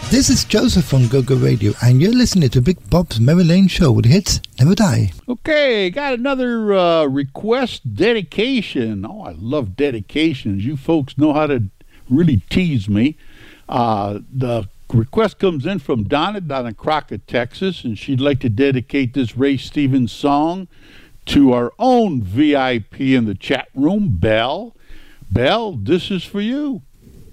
This is Joseph from GoGo Radio, and you're listening to Big Bob's Memory Lane Show with hits never die. Okay, got another request dedication. Oh, I love dedications. You folks know how to really tease me. The request comes in from Donna down in Crockett, Texas, and she'd like to dedicate this Ray Stevens song to our own VIP in the chat room, Belle. Belle, this is for you.